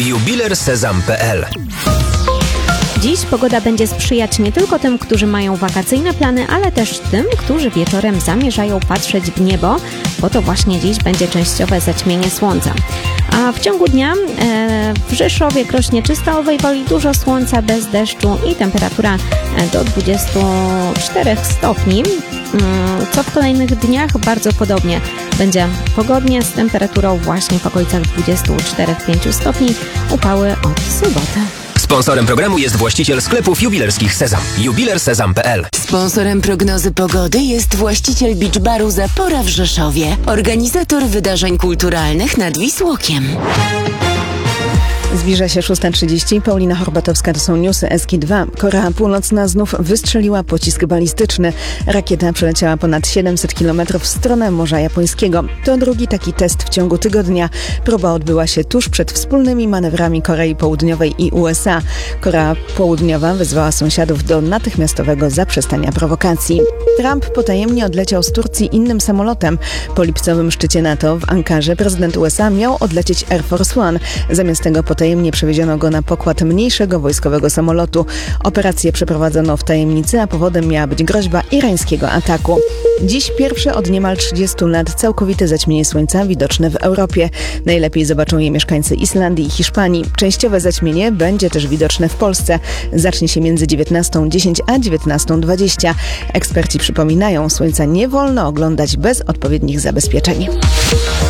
Jubilersezam.pl. Dziś pogoda będzie sprzyjać nie tylko tym, którzy mają wakacyjne plany, ale też tym, którzy wieczorem zamierzają patrzeć w niebo, bo to właśnie dziś będzie częściowe zaćmienie słońca. A w ciągu dnia w Rzeszowie, Krośnie, Czystochowej Woli dużo słońca bez deszczu i temperatura do 24 stopni. Co w kolejnych dniach bardzo podobnie. Będzie pogodnie z temperaturą właśnie w okolicach 24-25 stopni. Upały od soboty. Sponsorem programu jest właściciel sklepów jubilerskich Sezam. Jubilersezam.pl. Sponsorem prognozy pogody jest właściciel Beach Baru Zapora w Rzeszowie. Organizator wydarzeń kulturalnych nad Wisłokiem. Zbliża się 6:30. Paulina Horbatowska, to są newsy SG2. Korea Północna znów wystrzeliła pocisk balistyczny. Rakieta przeleciała ponad 700 km w stronę Morza Japońskiego. To drugi taki test w ciągu tygodnia. Próba odbyła się tuż przed wspólnymi manewrami Korei Południowej i USA. Korea Południowa wezwała sąsiadów do natychmiastowego zaprzestania prowokacji. Trump potajemnie odleciał z Turcji innym samolotem. Po lipcowym szczycie NATO w Ankarze prezydent USA miał odlecieć Air Force One. Zamiast tego potajemnie przewieziono go na pokład mniejszego wojskowego samolotu. Operację przeprowadzono w tajemnicy, a powodem miała być groźba irańskiego ataku. Dziś pierwsze od niemal 30 lat całkowite zaćmienie słońca widoczne w Europie. Najlepiej zobaczą je mieszkańcy Islandii i Hiszpanii. Częściowe zaćmienie będzie też widoczne w Polsce. Zacznie się między 19:10 a 19:20. Eksperci przypominają, słońca nie wolno oglądać bez odpowiednich zabezpieczeń.